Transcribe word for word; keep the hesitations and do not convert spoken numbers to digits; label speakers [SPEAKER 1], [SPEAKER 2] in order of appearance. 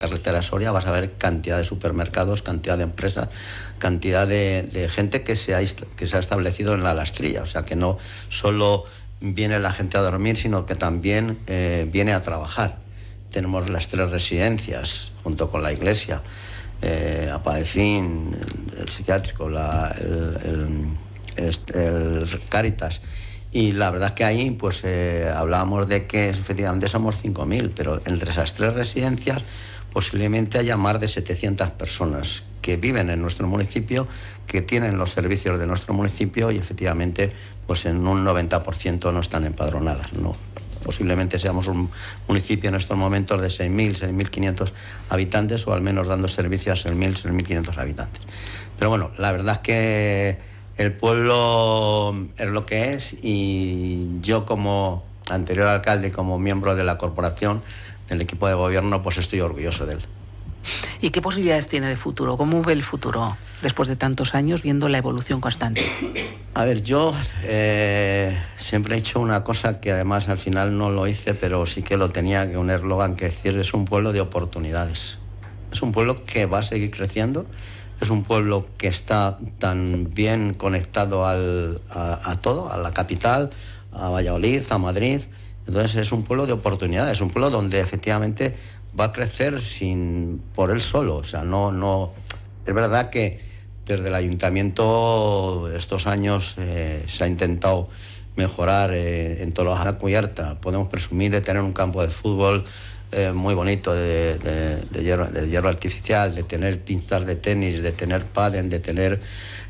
[SPEAKER 1] carretera Soria vas a ver cantidad de supermercados, cantidad de empresas, cantidad de, de gente que se, ha, que se ha establecido en la Lastrilla. O sea, que no solo viene la gente a dormir, sino que también eh, viene a trabajar. Tenemos las tres residencias, junto con la iglesia, eh, Apadefín, el, el psiquiátrico, la, el, el, el Cáritas. Y la verdad es que ahí pues eh, hablábamos de que efectivamente somos cinco mil, pero entre esas tres residencias posiblemente haya más de setecientas personas que viven en nuestro municipio, que tienen los servicios de nuestro municipio y efectivamente pues en un noventa por ciento no están empadronadas, ¿no? Posiblemente seamos un municipio en estos momentos de seis mil, seis mil quinientos habitantes, o al menos dando servicio a seis mil, seis mil quinientos habitantes. Pero bueno, la verdad es que el pueblo es lo que es, y yo como anterior alcalde y como miembro de la corporación, del equipo de gobierno, pues estoy orgulloso de él.
[SPEAKER 2] ¿Y qué posibilidades tiene de futuro? ¿Cómo ve el futuro después de tantos años viendo la evolución constante?
[SPEAKER 1] A ver, yo eh, siempre he hecho una cosa que además al final no lo hice, pero sí que lo tenía, que un eslogan que decir: es un pueblo de oportunidades. Es un pueblo que va a seguir creciendo, es un pueblo que está tan bien conectado al, a, a todo, a la capital, a Valladolid, a Madrid. Entonces es un pueblo de oportunidades, es un pueblo donde efectivamente va a crecer sin por él solo. O sea, no, no. Es verdad que desde el ayuntamiento estos años eh, se ha intentado mejorar eh, en todos los áreas cubiertas. Podemos presumir de tener un campo de fútbol eh, muy bonito de, de, de, hierba, de hierba artificial, de tener pistas de tenis, de tener pádel, de tener